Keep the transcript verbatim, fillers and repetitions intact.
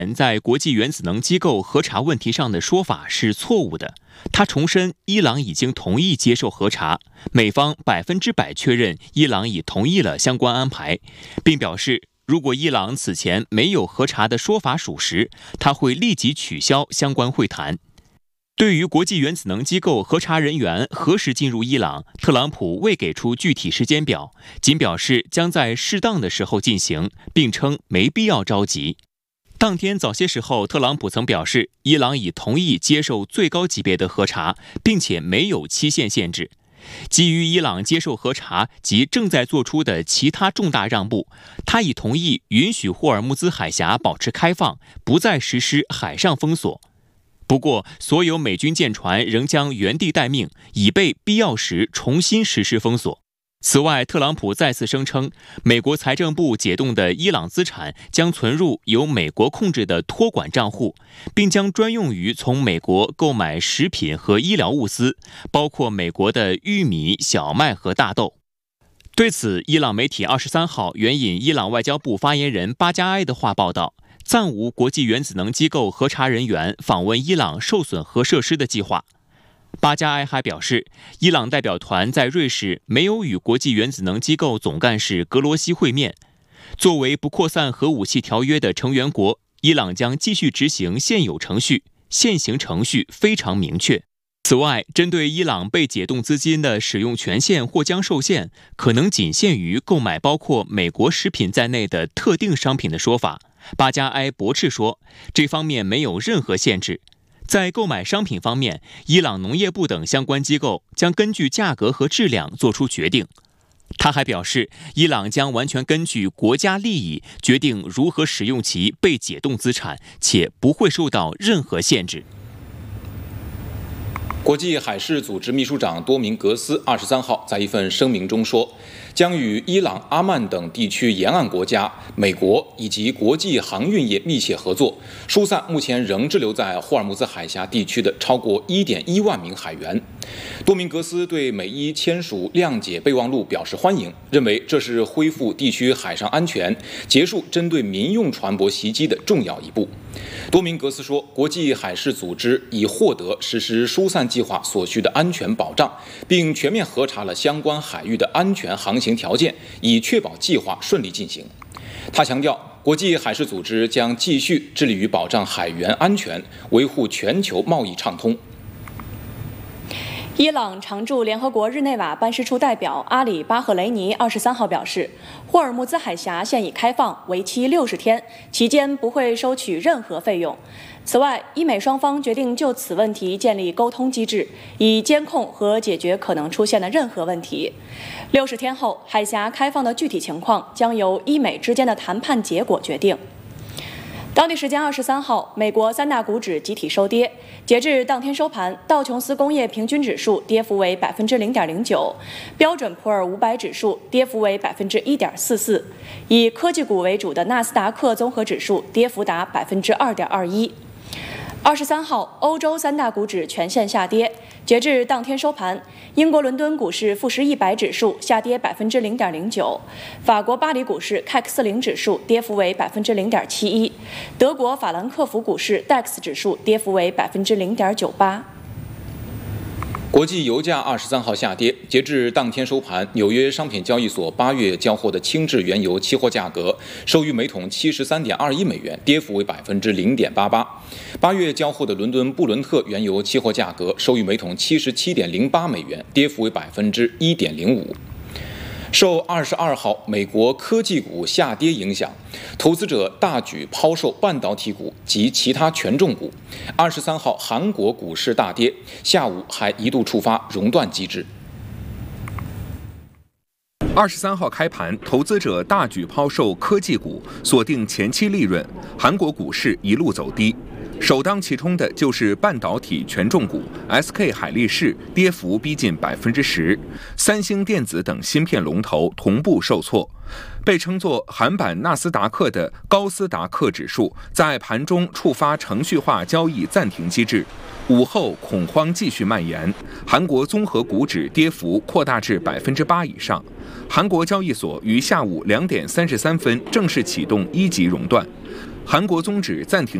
在国际原子能机构核查问题上的说法是错误的。他重申，伊朗已经同意接受核查，美方百分之百确认伊朗已同意了相关安排，并表示，如果伊朗此前没有核查的说法属实，他会立即取消相关会谈。对于国际原子能机构核查人员何时进入伊朗，特朗普未给出具体时间表，仅表示将在适当的时候进行，并称没必要着急。当天早些时候，特朗普曾表示，伊朗已同意接受最高级别的核查，并且没有期限限制。基于伊朗接受核查及正在做出的其他重大让步，他已同意允许霍尔木兹海峡保持开放，不再实施海上封锁。不过，所有美军舰船仍将原地待命，以备必要时重新实施封锁。此外，特朗普再次声称，美国财政部解冻的伊朗资产将存入由美国控制的托管账户，并将专用于从美国购买食品和医疗物资，包括美国的玉米、小麦和大豆。对此，伊朗媒体二十三号援引伊朗外交部发言人巴加埃的话报道，暂无国际原子能机构核查人员访问伊朗受损核设施的计划。巴加埃还表示，伊朗代表团在瑞士没有与国际原子能机构总干事格罗西会面。作为不扩散核武器条约的成员国，伊朗将继续执行现有程序，现行程序非常明确。此外，针对伊朗被解冻资金的使用权限或将受限，可能仅限于购买包括美国食品在内的特定商品的说法，巴加埃驳斥说，这方面没有任何限制。在购买商品方面，伊朗农业部等相关机构将根据价格和质量做出决定。他还表示，伊朗将完全根据国家利益决定如何使用其被解冻资产，且不会受到任何限制。 国际海事组织秘书长多明格斯二十三号在一份声明中说，将与伊朗、阿曼等地区沿岸国家、美国以及国际航运业密切合作，疏散目前仍滞留在霍尔木兹海峡地区的超过 一点一万名海员。多明格斯对美伊签署谅解备忘录表示欢迎，认为这是恢复地区海上安全、结束针对民用船舶袭击的重要一步。多明格斯说，国际海事组织已获得实施疏散计划所需的安全保障，并全面核查了相关海域的安全航行条件，以确保计划顺利进行。他强调，国际海事组织将继续致力于保障海员安全，维护全球贸易畅通。 伊朗常驻联合国日内瓦办事处代表阿里巴赫雷尼二十三号表示，霍尔木兹海峡现已开放，为期六十天，期间不会收取任何费用。此外，伊美双方决定就此问题建立沟通机制，以监控和解决可能出现的任何问题。六十天后，海峡开放的具体情况将由伊美之间的谈判结果决定。当地时间二十三号，美国三大股指集体收跌。截至当天收盘，道琼斯工业平均指数跌幅为百分之零点零九，标准普尔五百指数跌幅为百分之一点四四，以科技股为主的纳斯达克综合指数跌幅达百分之二点二一。二十三号，欧洲三大股指全线下跌。截至当天收盘，英国伦敦股市富时一百指数下跌百分之零点零九，法国巴黎股市 C A C 四十 指数跌幅为百分之零点七一，德国法兰克福股市 D A X 指数跌幅为百分之零点九八。 国际油价二十三号下跌，截至当天收盘，纽约商品交易所八月交货的轻质原油期货价格收于每桶七十三点二一美元，跌幅为百分之零点八八。八月交货的伦敦布伦特原油期货价格收于每桶七十七点零八美元，跌幅为百分之一点零五。受二十二号美国科技股下跌影响，投资者大举抛售半导体股及其他权重股。二十三号韩国股市大跌，下午还一度触发熔断机制。 二十三号开盘，投资者大举抛售科技股，锁定前期利润，韩国股市一路走低。首当其冲的就是半导体权重股 S K 海力士，跌幅逼近百分之十，三星电子等芯片龙头同步受挫。被称作韩版纳斯达克的高斯达克指数在盘中触发程序化交易暂停机制，午后恐慌继续蔓延，韩国综合股指跌幅扩大至百分之八以上。韩国交易所于下午两点三十三分正式启动一级熔断。 韩国宗旨暂停